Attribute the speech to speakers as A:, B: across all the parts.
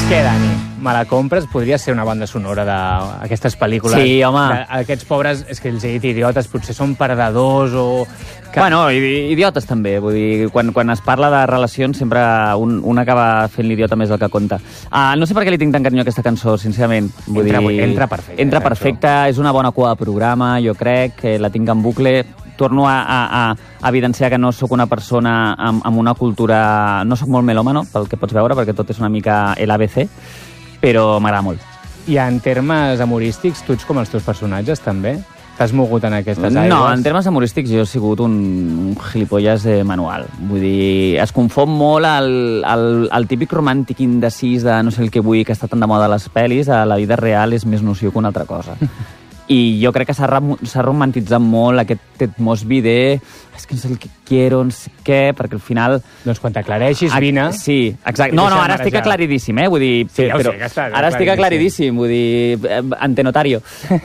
A: Què, Dani? Me la compres? Podria ser una banda sonora d'aquestes pel·lícules.
B: Sí, home.
A: Aquests pobres, és que els he dit idiotes, potser són perdedors o...
B: Bueno, idiotes també. Vull dir, quan es parla de relacions sempre un acaba fent l'idiota més del que compta. No sé per què li tinc tan carinyo a aquesta cançó, sincerament.
A: Entra perfecte.
B: Entra perfecte, és una bona cua de programa, jo crec, que la tinc en bucle. Torno a evidenciar que no sóc una persona amb una cultura... No sóc molt melòmano, pel que pots veure, perquè tot és una mica l'ABC, però m'agrada molt.
A: I en termes humorístics, tu ets com els teus personatges, també? T'has mogut en aquestes aigües?
B: No, en termes humorístics jo he sigut un gilipolles manual. Vull dir, es confon molt el típic romàntic indecis de no sé el que vull, que està tan de moda a les pel·lis, a la vida real és més nociu que una altra cosa. I jo crec que s'ha romantitzat molt aquest Ted Mosby de és que no sé el que quiero, no sé què, perquè al final...
A: Doncs quan t'aclareixis, vine...
B: Sí, exacte. No, ara estic aclaridíssim, vull dir...
A: Sí, ja ho sé, que està
B: ara estic aclaridíssim, vull dir, ante notario.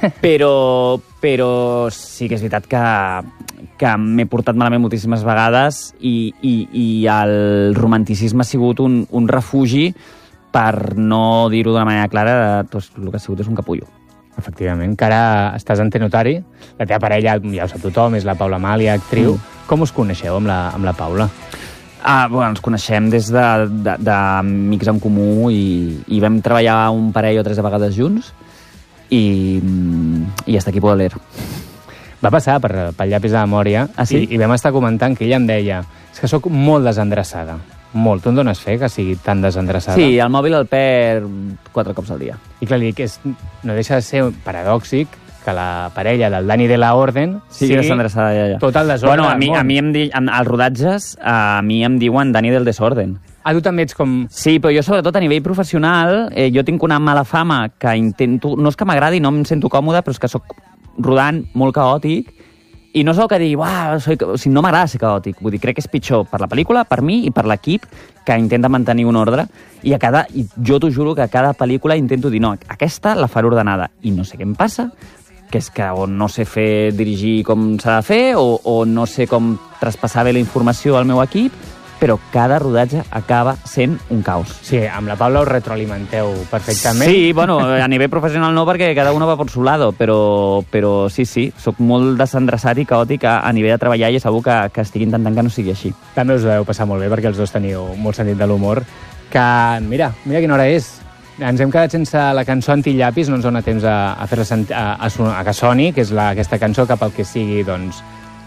B: Però sí que és veritat que m'he portat malament moltíssimes vegades i el romanticisme ha sigut un refugi per no dir-ho d'una manera clara, tot el que ha sigut és un capullo.
A: Efectivament, que ara estàs ante notari, la teva parella, ja ho sap tothom, és la Paula Amàlia, actriu. Com us coneixeu amb la Paula?
B: Bueno, ens coneixem des d'amics en comú i vam treballar un parell o 3 vegades junts i hasta aquí puedo leer.
A: Va passar pel llapis de memòria i vam estar comentant que ella em deia és que sóc molt desendreçada. Molt. Tu en dones fe que sigui tan desendreçada?
B: Sí, el mòbil el perd 4 cops al dia.
A: I clar, li dic, no deixa de ser paradòxic que la parella del Dani de la Orden sigui
B: desendreçada, ja.
A: Tot el desordre
B: bueno,
A: del món.
B: A mi em als rodatges, a mi em diuen Dani del Desorden.
A: Tu també ets com...
B: Sí, però jo sobretot a nivell professional, jo tinc una mala fama que intento... No és que m'agradi, no em sento còmode, però és que sóc rodant molt caòtic. I no és el que dir, no m'agrada ser caòtic. Vull dir, crec que és pitjor per la pel·lícula, per mi i per l'equip, que intenta mantenir un ordre. I jo t'ho juro que a cada pel·lícula intento dir, no, aquesta la faré ordenada. I no sé què em passa, que és que o no sé dirigir com s'ha de fer, o no sé com traspassar bé la informació al meu equip, però cada rodatge acaba sent un caos.
A: Sí, amb la Paula us retroalimenteu perfectament.
B: Sí, bueno, a nivell professional no, perquè cada uno va por su lado, però sí, sóc molt desendreçat i caòtic a nivell de treballar i és segur que estic intentant que no sigui així.
A: També us deveu passar molt bé, perquè els dos teniu molt sentit de l'humor, que mira quina hora és. Ens hem quedat sense la cançó Antillapis, no ens dona temps a fer-la a que soni, que és aquesta cançó que pel que sigui, doncs,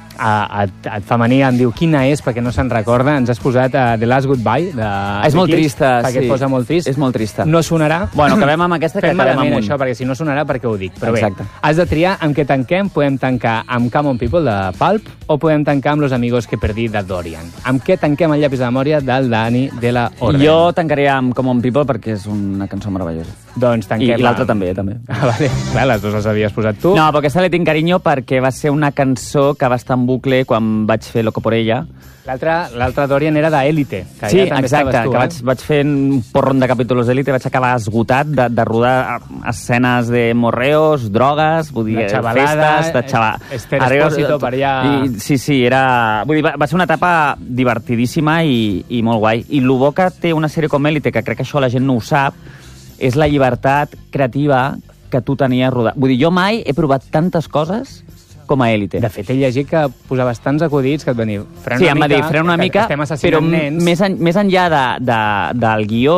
A: et femení em diu quina és perquè no se'n recorda. Ens has posat The Last Goodbye
B: és molt trista,
A: perquè et posa molt trist.
B: És molt trista.
A: No sonarà.
B: Bueno, acabem amb aquesta, que acabem amb
A: això, perquè si no sonarà, perquè ho dic. Però
B: exacte.
A: Bé, has de triar amb què tanquem. Podem tancar amb Come On People de Pulp o podem tancar amb Los Amigos que perdí de Dorian. Amb què tanquem el llapis de memòria del Dani de la Orden?
B: Jo tancaria amb Come On People perquè és una cançó meravellosa.
A: Doncs tanquem...
B: I l'altra també.
A: Vale. Clar, les dues les havies posat tu.
B: No, però aquesta li tinc carinyo perquè va ser una cançó que va estar en bucle quan vaig fer Loco por ella.
A: L'altra Dorian era d'Élite.
B: Sí, exacte, que vaig fer un porron de capítols d'Élite, vaig acabar esgotat de rodar escenes de morreos, drogues, vull dir, festes, de xavalades.
A: Esther Espósito per allà...
B: Sí, era... Vull dir, va ser una etapa divertidíssima i molt guai. I el bo que té una sèrie com Élite, que crec que això la gent no ho sap, és la llibertat creativa que tu tenies rodant. Vull dir, jo mai he provat tantes coses com a Élite.
A: De fet, he llegit que posaves tants acudits que et van dir
B: frena una mica, però més enllà del guió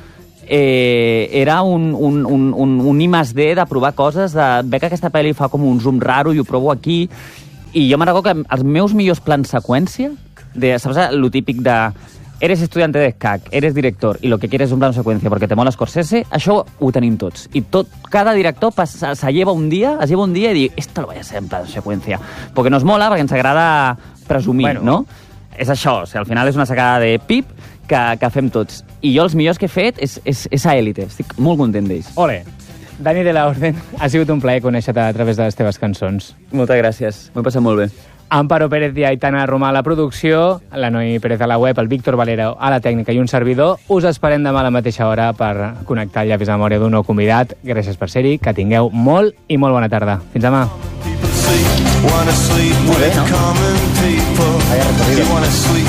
B: era un I+D de provar coses, de veure que aquesta pel·li fa com un zoom raro i ho provo aquí, i jo me'n recordo que els meus millors plans seqüència, saps el típic de eres estudiante de SCAC, eres director y lo que quieres es un plano secuencia porque te mola Scorsese, això ho tenim tots. I cada director se lleva un dia i diu, esto lo voy a hacer en plano secuencia. Porque nos mola, perquè ens agrada presumir, no? És això, o sigui, al final és una sacada de pip que fem tots. I jo els millors que he fet és a Élite. Estic molt content d'ells.
A: Ole! Dani de la Orden, ha sigut un plaer conèixer-te a través de les teves cançons.
B: Moltes gràcies, m'ho he passat molt bé.
A: Amparo Pérez i Aitana Romà a la producció, la Noemi Pérez a la web, el Víctor Valero a la tècnica i un servidor. Us esperem demà a la mateixa hora per connectar el llapis de memòria d'un nou convidat. Gràcies per ser-hi, que tingueu molt i molt bona tarda. Fins demà.
B: Molt bé, no?